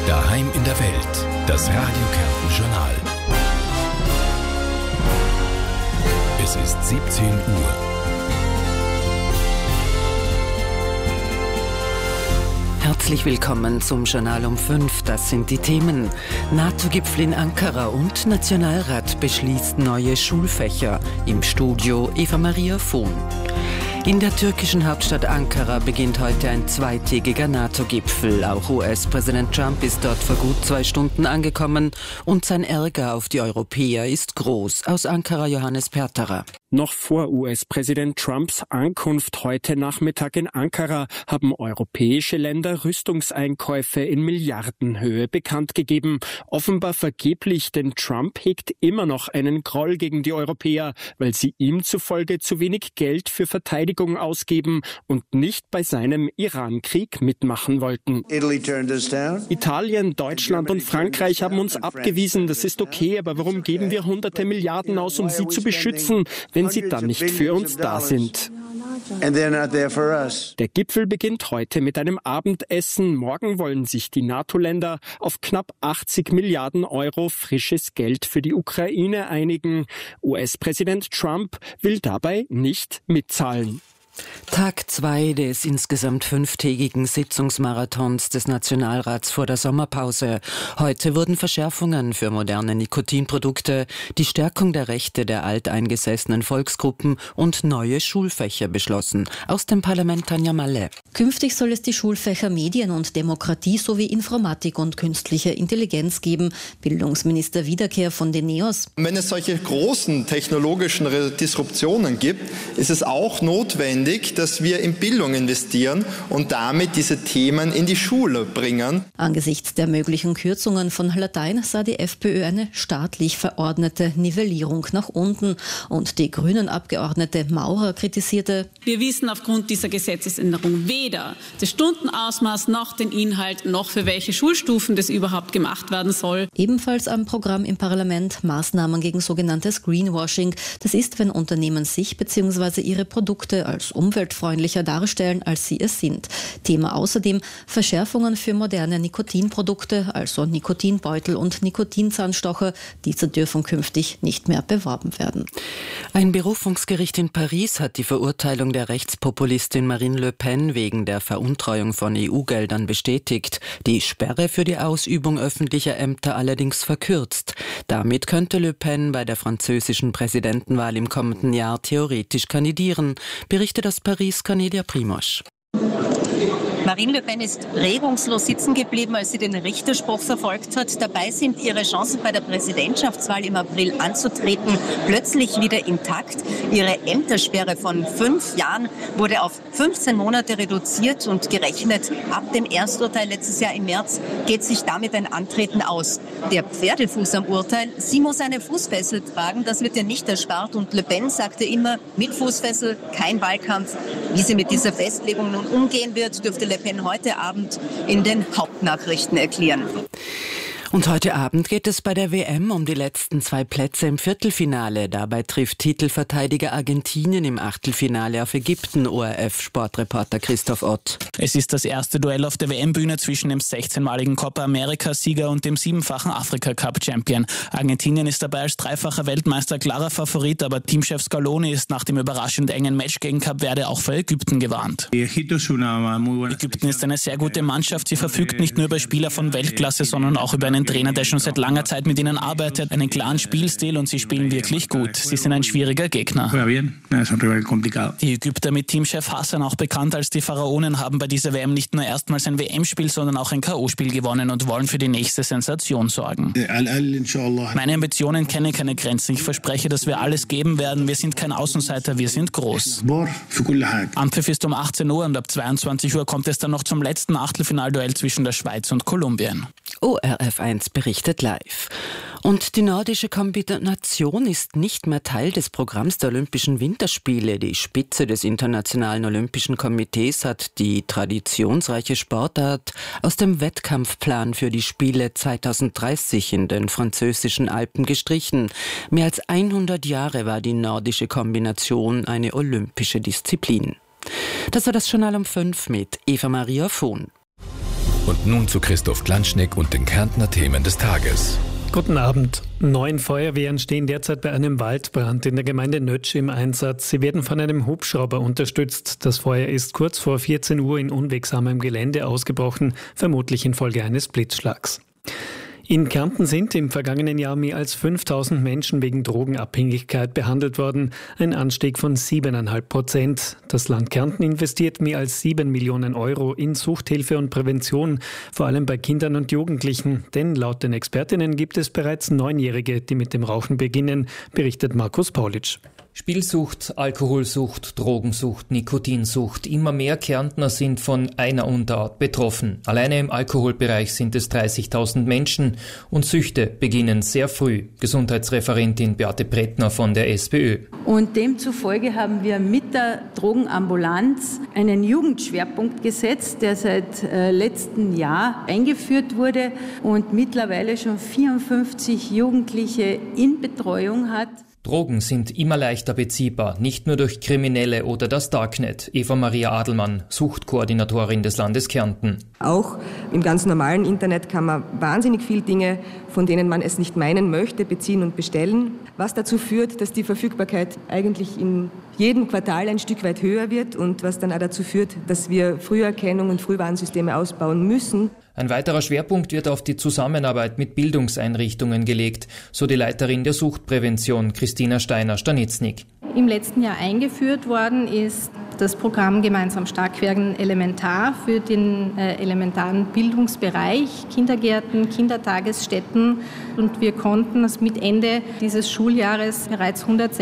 Daheim in der Welt, das Radio Kärnten Journal. Es ist 17 Uhr. Herzlich willkommen zum Journal um 5. Das sind die Themen. NATO-Gipfel in Ankara und Nationalrat beschließt neue Schulfächer. Im Studio Eva-Maria Vohn. In der türkischen Hauptstadt Ankara beginnt heute ein zweitägiger NATO-Gipfel. Auch US-Präsident Trump ist dort vor gut 2 Stunden angekommen und sein Ärger auf die Europäer ist groß. Aus Ankara Johannes Perterer. Noch vor US-Präsident Trumps Ankunft heute Nachmittag in Ankara haben europäische Länder Rüstungseinkäufe in Milliardenhöhe bekannt gegeben. Offenbar vergeblich, denn Trump hegt immer noch einen Groll gegen die Europäer, weil sie ihm zufolge zu wenig Geld für Verteidigung ausgeben und nicht bei seinem Iran-Krieg mitmachen wollten. Italien, Deutschland und Frankreich haben uns abgewiesen. Das ist okay, aber warum geben wir hunderte Milliarden aus, um sie zu beschützen, wenn sie dann nicht für uns da sind? Der Gipfel beginnt heute mit einem Abendessen. Morgen wollen sich die NATO-Länder auf knapp 80 Milliarden Euro frisches Geld für die Ukraine einigen. US-Präsident Trump will dabei nicht mitzahlen. Tag 2 des insgesamt 5-tägigen Sitzungsmarathons des Nationalrats vor der Sommerpause. Heute wurden Verschärfungen für moderne Nikotinprodukte, die Stärkung der Rechte der alteingesessenen Volksgruppen und neue Schulfächer beschlossen. Aus dem Parlament Tanja Malle. Künftig soll es die Schulfächer Medien und Demokratie sowie Informatik und künstliche Intelligenz geben. Bildungsminister Wiederkehr von den NEOS. Wenn es solche großen technologischen Disruptionen gibt, ist es auch notwendig, dass wir in Bildung investieren und damit diese Themen in die Schule bringen. Angesichts der möglichen Kürzungen von Latein sah die FPÖ eine staatlich verordnete Nivellierung nach unten. Und die Grünen-Abgeordnete Maurer kritisierte: Wir wissen aufgrund dieser Gesetzesänderung weder das Stundenausmaß noch den Inhalt noch für welche Schulstufen das überhaupt gemacht werden soll. Ebenfalls am Programm im Parlament Maßnahmen gegen sogenanntes Greenwashing. Das ist, wenn Unternehmen sich bzw. ihre Produkte als umweltfreundlicher darstellen, als sie es sind. Thema außerdem Verschärfungen für moderne Nikotinprodukte, also Nikotinbeutel und Nikotinzahnstocher. Diese dürfen künftig nicht mehr beworben werden. Ein Berufungsgericht in Paris hat die Verurteilung der Rechtspopulistin Marine Le Pen wegen der Veruntreuung von EU-Geldern bestätigt. Die Sperre für die Ausübung öffentlicher Ämter allerdings verkürzt. Damit könnte Le Pen bei der französischen Präsidentenwahl im kommenden Jahr theoretisch kandidieren, berichtet aus Paris Cornelia Primosch. Marine Le Pen ist regungslos sitzen geblieben, als sie den Richterspruch verfolgt hat. Dabei sind ihre Chancen bei der Präsidentschaftswahl im April anzutreten plötzlich wieder intakt. Ihre Ämtersperre von 5 Jahren wurde auf 15 Monate reduziert und gerechnet ab dem Ersturteil letztes Jahr im März geht sich damit ein Antreten aus. Der Pferdefuß am Urteil, sie muss eine Fußfessel tragen, das wird ihr nicht erspart und Le Pen sagte immer, mit Fußfessel kein Wahlkampf. Wie sie mit dieser Festlegung nun umgehen wird, dürfte Le Pen heute Abend in den Hauptnachrichten erklären. Und heute Abend geht es bei der WM um die letzten 2 Plätze im Viertelfinale. Dabei trifft Titelverteidiger Argentinien im Achtelfinale auf Ägypten, ORF-Sportreporter Christoph Ott. Es ist das erste Duell auf der WM-Bühne zwischen dem 16-maligen Copa America-Sieger und dem 7-fachen Afrika-Cup-Champion. Argentinien ist dabei als 3-facher Weltmeister klarer Favorit, aber Teamchef Scaloni ist nach dem überraschend engen Match gegen Kap Verde auch für Ägypten gewarnt. Ägypten ist eine sehr gute Mannschaft. Sie verfügt nicht nur über Spieler von Weltklasse, sondern auch über einen Trainer, der schon seit langer Zeit mit ihnen arbeitet, einen klaren Spielstil und sie spielen wirklich gut. Sie sind ein schwieriger Gegner. Die Ägypter mit Teamchef Hassan, auch bekannt als die Pharaonen, haben bei dieser WM nicht nur erstmals ein WM-Spiel, sondern auch ein K.O.-Spiel gewonnen und wollen für die nächste Sensation sorgen. Meine Ambitionen kennen keine Grenzen. Ich verspreche, dass wir alles geben werden. Wir sind kein Außenseiter, wir sind groß. Anpfiff ist um 18 Uhr und ab 22 Uhr kommt es dann noch zum letzten Achtelfinalduell zwischen der Schweiz und Kolumbien. ORF1 berichtet live. Und die nordische Kombination ist nicht mehr Teil des Programms der Olympischen Winterspiele. Die Spitze des Internationalen Olympischen Komitees hat die traditionsreiche Sportart aus dem Wettkampfplan für die Spiele 2030 in den französischen Alpen gestrichen. Mehr als 100 Jahre war die nordische Kombination eine olympische Disziplin. Das war das Journal um 5 mit Eva-Maria Vohn. Und nun zu Christoph Klanschnick und den Kärntner Themen des Tages. Guten Abend. 9 Feuerwehren stehen derzeit bei einem Waldbrand in der Gemeinde Nötsch im Einsatz. Sie werden von einem Hubschrauber unterstützt. Das Feuer ist kurz vor 14 Uhr in unwegsamem Gelände ausgebrochen, vermutlich infolge eines Blitzschlags. In Kärnten sind im vergangenen Jahr mehr als 5000 Menschen wegen Drogenabhängigkeit behandelt worden, ein Anstieg von 7,5%. Das Land Kärnten investiert mehr als 7 Millionen Euro in Suchthilfe und Prävention, vor allem bei Kindern und Jugendlichen. Denn laut den Expertinnen gibt es bereits 9-Jährige, die mit dem Rauchen beginnen, berichtet Markus Paulitsch. Spielsucht, Alkoholsucht, Drogensucht, Nikotinsucht. Immer mehr Kärntner sind von einer Unterart betroffen. Alleine im Alkoholbereich sind es 30.000 Menschen und Süchte beginnen sehr früh. Gesundheitsreferentin Beate Brettner von der SPÖ. Und demzufolge haben wir mit der Drogenambulanz einen Jugendschwerpunkt gesetzt, der seit letztem Jahr eingeführt wurde und mittlerweile schon 54 Jugendliche in Betreuung hat. Drogen sind immer leichter beziehbar, nicht nur durch Kriminelle oder das Darknet. Eva-Maria Adelmann, Suchtkoordinatorin des Landes Kärnten. Auch im ganz normalen Internet kann man wahnsinnig viele Dinge, von denen man es nicht meinen möchte, beziehen und bestellen, was dazu führt, dass die Verfügbarkeit eigentlich in jedem Quartal ein Stück weit höher wird und was dann auch dazu führt, dass wir Früherkennung und Frühwarnsysteme ausbauen müssen. Ein weiterer Schwerpunkt wird auf die Zusammenarbeit mit Bildungseinrichtungen gelegt, so die Leiterin der Suchtprävention Christina Steiner-Stanitznik. Im letzten Jahr eingeführt worden ist das Programm Gemeinsam stark werden elementar für den elementaren Bildungsbereich, Kindergärten, Kindertagesstätten. Und wir konnten mit Ende dieses Schuljahres bereits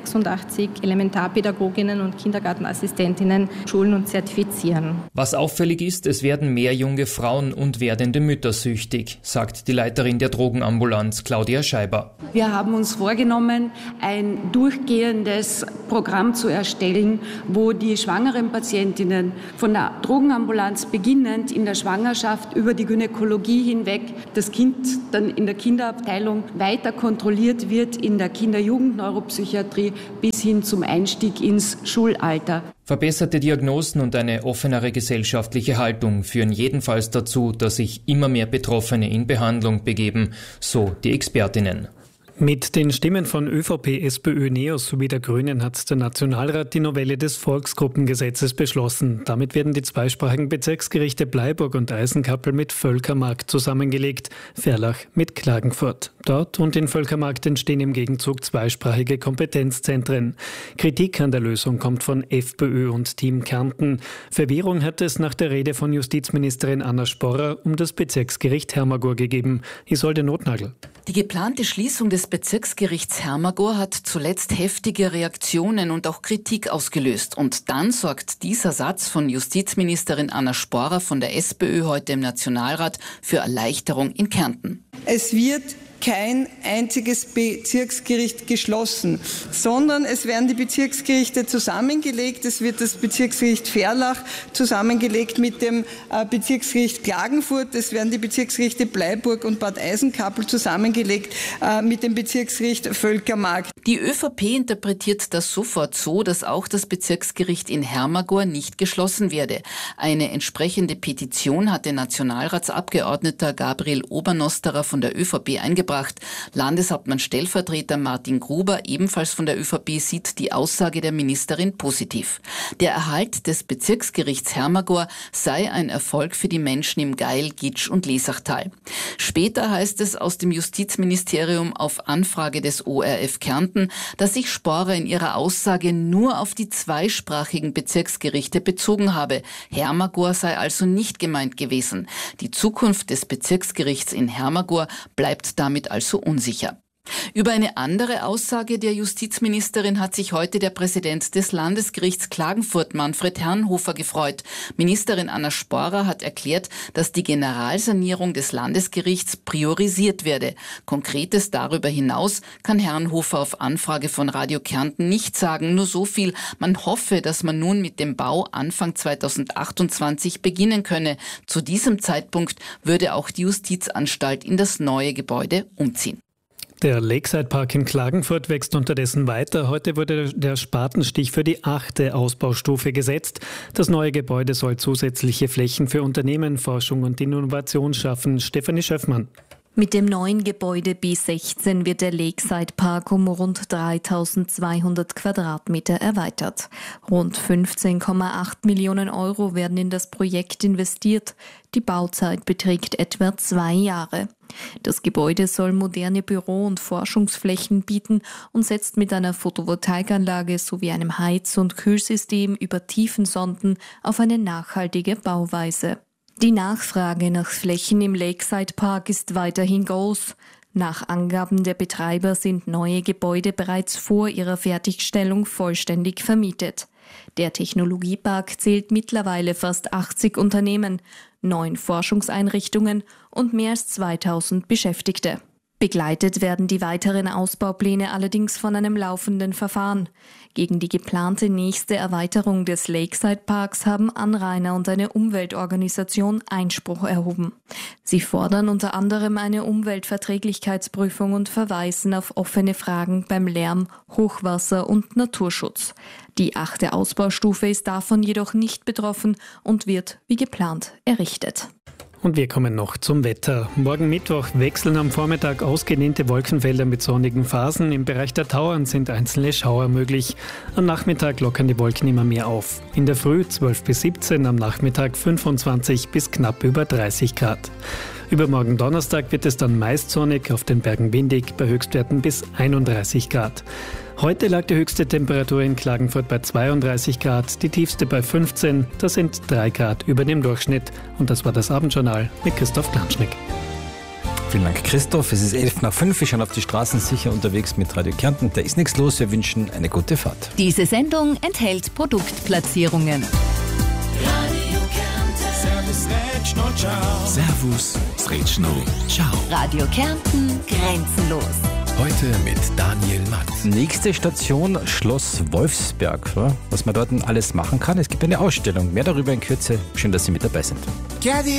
186 Elementarpädagoginnen und Kindergartenassistentinnen schulen und zertifizieren. Was auffällig ist, es werden mehr junge Frauen und werdende Mütter süchtig, sagt die Leiterin der Drogenambulanz Claudia Scheiber. Wir haben uns vorgenommen, ein durchgehendes Programm zu erstellen, wo die schwangeren Patientinnen von der Drogenambulanz beginnend in der Schwangerschaft über die Gynäkologie hinweg, das Kind dann in der Kinderabteilung weiter kontrolliert wird in der Kinder-Jugend-Neuropsychiatrie bis hin zum Einstieg ins Schulalter. Verbesserte Diagnosen und eine offenere gesellschaftliche Haltung führen jedenfalls dazu, dass sich immer mehr Betroffene in Behandlung begeben, so die Expertinnen. Mit den Stimmen von ÖVP, SPÖ, NEOS sowie der Grünen hat der Nationalrat die Novelle des Volksgruppengesetzes beschlossen. Damit werden die zweisprachigen Bezirksgerichte Bleiburg und Eisenkappel mit Völkermarkt zusammengelegt, Verlach mit Klagenfurt. Dort und in Völkermarkt entstehen im Gegenzug zweisprachige Kompetenzzentren. Kritik an der Lösung kommt von FPÖ und Team Kärnten. Verwirrung hat es nach der Rede von Justizministerin Anna Sporrer um das Bezirksgericht Hermagor gegeben. Isolde Notnagel. Die geplante Schließung des Bezirksgerichts Hermagor hat zuletzt heftige Reaktionen und auch Kritik ausgelöst. Und dann sorgt dieser Satz von Justizministerin Anna Sporrer von der SPÖ heute im Nationalrat für Erleichterung in Kärnten. Es wird kein einziges Bezirksgericht geschlossen, sondern es werden die Bezirksgerichte zusammengelegt. Es wird das Bezirksgericht Verlach zusammengelegt mit dem Bezirksgericht Klagenfurt. Es werden die Bezirksgerichte Bleiburg und Bad Eisenkappel zusammengelegt mit dem Bezirksgericht Völkermarkt. Die ÖVP interpretiert das sofort so, dass auch das Bezirksgericht in Hermagor nicht geschlossen werde. Eine entsprechende Petition hatte Nationalratsabgeordneter Gabriel Obernosterer von der ÖVP eingebracht. Landeshauptmann Stellvertreter Martin Gruber, ebenfalls von der ÖVP, sieht die Aussage der Ministerin positiv. Der Erhalt des Bezirksgerichts Hermagor sei ein Erfolg für die Menschen im Gail, Gitsch und Lesachtal. Später heißt es aus dem Justizministerium auf Anfrage des ORF Kärnten, dass sich Sporrer in ihrer Aussage nur auf die zweisprachigen Bezirksgerichte bezogen habe. Hermagor sei also nicht gemeint gewesen. Die Zukunft des Bezirksgerichts in Hermagor bleibt damit also unsicher. Über eine andere Aussage der Justizministerin hat sich heute der Präsident des Landesgerichts Klagenfurt, Manfred Herrenhofer, gefreut. Ministerin Anna Sporrer hat erklärt, dass die Generalsanierung des Landesgerichts priorisiert werde. Konkretes darüber hinaus kann Herrenhofer auf Anfrage von Radio Kärnten nicht sagen. Nur so viel: Man hoffe, dass man nun mit dem Bau Anfang 2028 beginnen könne. Zu diesem Zeitpunkt würde auch die Justizanstalt in das neue Gebäude umziehen. Der Lakeside Park in Klagenfurt wächst unterdessen weiter. Heute wurde der Spatenstich für die 8. Ausbaustufe gesetzt. Das neue Gebäude soll zusätzliche Flächen für Unternehmen, Forschung und Innovation schaffen. Stefanie Schöffmann. Mit dem neuen Gebäude B16 wird der Lakeside Park um rund 3.200 Quadratmeter erweitert. Rund 15,8 Millionen Euro werden in das Projekt investiert. Die Bauzeit beträgt etwa 2 Jahre. Das Gebäude soll moderne Büro- und Forschungsflächen bieten und setzt mit einer Photovoltaikanlage sowie einem Heiz- und Kühlsystem über Tiefensonden auf eine nachhaltige Bauweise. Die Nachfrage nach Flächen im Lakeside Park ist weiterhin groß. Nach Angaben der Betreiber sind neue Gebäude bereits vor ihrer Fertigstellung vollständig vermietet. Der Technologiepark zählt mittlerweile fast 80 Unternehmen, 9 Forschungseinrichtungen und mehr als 2000 Beschäftigte. Begleitet werden die weiteren Ausbaupläne allerdings von einem laufenden Verfahren. Gegen die geplante nächste Erweiterung des Lakeside Parks haben Anrainer und eine Umweltorganisation Einspruch erhoben. Sie fordern unter anderem eine Umweltverträglichkeitsprüfung und verweisen auf offene Fragen beim Lärm, Hochwasser und Naturschutz. Die 8. Ausbaustufe ist davon jedoch nicht betroffen und wird wie geplant errichtet. Und wir kommen noch zum Wetter. Morgen Mittwoch wechseln am Vormittag ausgedehnte Wolkenfelder mit sonnigen Phasen. Im Bereich der Tauern sind einzelne Schauer möglich. Am Nachmittag lockern die Wolken immer mehr auf. In der Früh 12 bis 17, am Nachmittag 25 bis knapp über 30 Grad. Übermorgen Donnerstag wird es dann meist sonnig, auf den Bergen windig, bei Höchstwerten bis 31 Grad. Heute lag die höchste Temperatur in Klagenfurt bei 32 Grad, die tiefste bei 15. Das sind 3 Grad über dem Durchschnitt. Und das war das Abendjournal mit Christoph Klanschnick. Vielen Dank, Christoph. Es ist 11:05. Wir schauen auf die Straßen sicher unterwegs mit Radio Kärnten. Da ist nichts los. Wir wünschen eine gute Fahrt. Diese Sendung enthält Produktplatzierungen. Radio Kärnten. Servus, Rätschno, ciao. Servus, Rätschno, ciao. Radio Kärnten, grenzenlos. Heute mit Daniel Matt. Nächste Station Schloss Wolfsberg. Was man dort alles machen kann. Es gibt eine Ausstellung. Mehr darüber in Kürze. Schön, dass Sie mit dabei sind. Chiedi